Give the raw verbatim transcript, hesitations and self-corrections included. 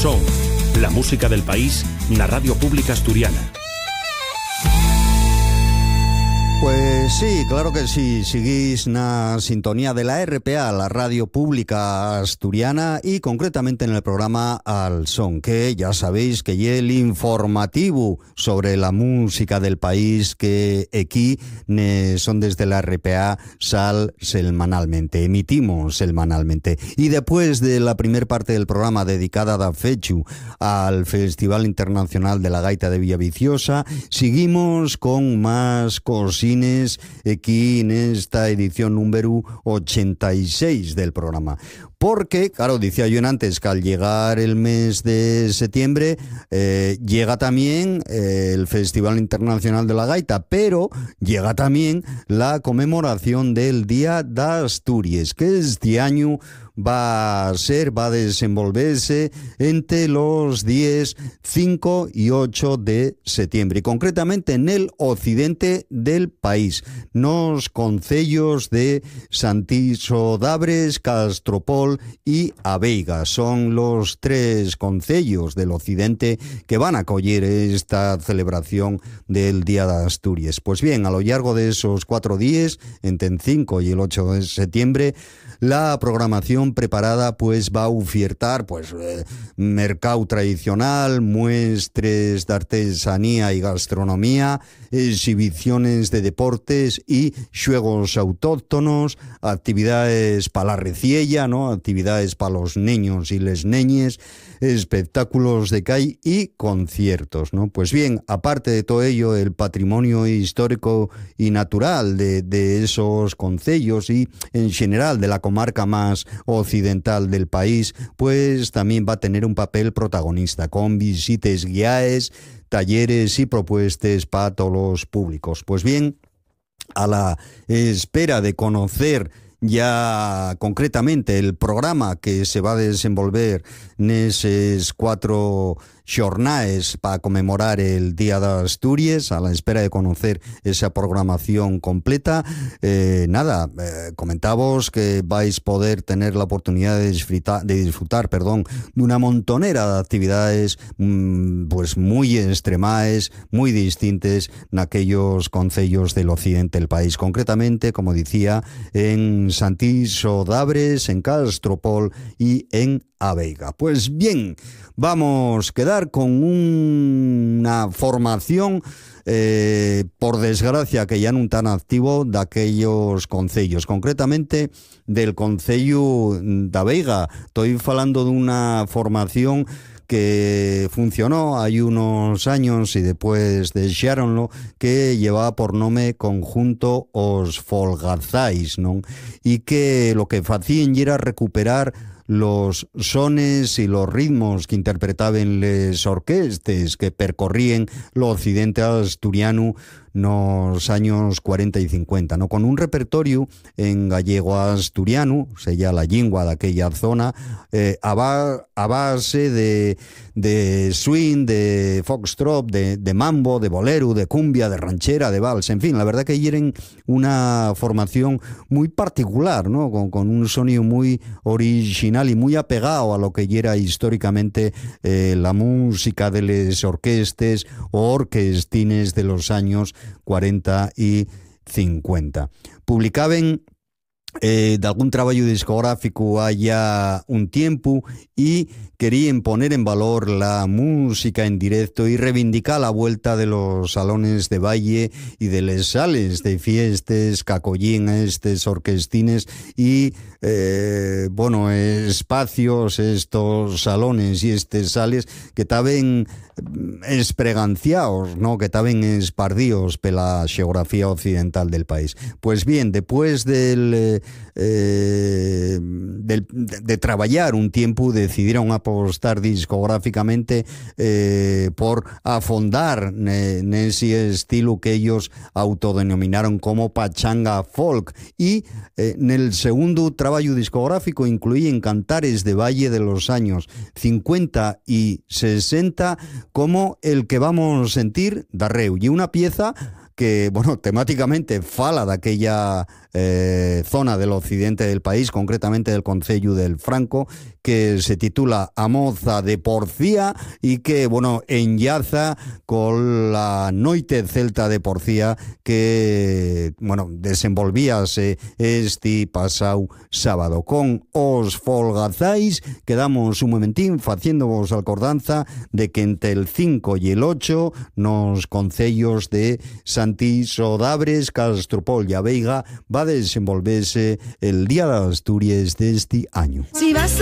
Son, la música del país na Radio Pública Asturiana. Pues sí, claro que sí, seguís na sintonía de la R P A, la Radio Pública Asturiana, y concretamente en el programa Al Son, que ya sabéis que es el informativo sobre la música del país que aquí ne son desde la R P A sal semanalmente, emitimos semanalmente. Y después de la primera parte del programa dedicada da fechu al Festival Internacional de la Gaita de Villaviciosa, seguimos con más cositas aquí en esta edición número ochenta y seis del programa. Porque, claro, decía yo antes que al llegar el mes de septiembre eh, llega también eh, el Festival Internacional de la Gaita, pero llega también la conmemoración del Día de Asturias, que este año va a ser, va a desenvolverse entre los días cinco y ocho de septiembre, y concretamente en el occidente del país, nos concellos de Santiso d'Abres, Castropol y Abeiga. Son los tres concellos del occidente que van a acoger esta celebración del Día de Asturias. Pues bien, a lo largo de esos cuatro días, entre el cinco y el ocho de septiembre, la programación preparada pues va a ofertar pues eh, mercado tradicional, muestres de artesanía y gastronomía, exhibiciones de deportes y juegos autóctonos, actividades para la reciella, ¿no? Actividades para los niños y les neñes, espectáculos de calle y conciertos, ¿no? Pues bien, aparte de todo ello, el patrimonio histórico y natural de, de esos concellos y en general de la comarca más occidental del país, pues también va a tener un papel protagonista, con visitas guiadas, talleres y propuestas para todos los públicos. Pues bien, a la espera de conocer ya concretamente el programa que se va a desenvolver en esos cuatro jornadas para conmemorar el Día de Asturias, a la espera de conocer esa programación completa, eh, nada, eh, comentamos que vais a poder tener la oportunidad de disfrutar, de disfrutar, perdón, de una montonera de actividades mmm, pues muy extremadas, muy distintas en aquellos concellos del occidente del país, concretamente, como decía, en Santiso d'Abres, en Castropol y en Abeiga. Pues bien, vamos a quedar con una formación, eh, por desgracia, que ya no tan activo de aquellos concellos, concretamente del concello de Abeiga. Estoy hablando de una formación que funcionó hay unos años y después deixáronlo, que llevaba por nombre Conjunto Os Folgazais, ¿no? Y que lo que hacían era recuperar los sones y los ritmos que interpretaban les orquestas que percorrían lo occidente asturiano nos años cuarenta y cincuenta, ¿no? Con un repertorio en gallego asturiano, o sea, la lengua de aquella zona, eh, a, ba a base de, de swing, de foxtrot, de, de mambo, de bolero, de cumbia, de ranchera, de vals, en fin, la verdad que eran una formación muy particular, ¿no? Con, con un sonido muy original y muy apegado a lo que era históricamente eh, la música de las orquestas o orquestines de los años cuarenta y cincuenta. Publicaban eh, de algún trabajo discográfico haya un tiempo y querían poner en valor la música en directo y reivindicar la vuelta de los salones de baile y de las sales de fiestas que acollían a estos orquestines y eh, bueno, espacios, estos salones y estos sales que estaban espreganciados, ¿no? Que estaban espardidos por la geografía occidental del país. Pues bien, después del, eh, del de, de trabajar un tiempo, decidieron apostar discográficamente eh, por afondar en ese estilo que ellos autodenominaron como pachanga folk, y eh, en el segundo trabajo discográfico incluían cantares de baile de los años cincuenta y sesenta, como el que vamos a sentir darreu, y una pieza que, bueno, temáticamente fala de aquella eh, zona del occidente del país, concretamente del concello del Franco, que se titula A Moza de Porcía y que, bueno, enllaza con la noite celta de Porcía que, bueno, desenvolvíase este pasado sábado. Con os folgazais quedamos un momentín faciéndovos acordanza de que entre el cinco y el ocho nos concellos de Santís, Odabres, Castropol y Aveiga va a desenvolverse el Día de Asturias de este año. Si vas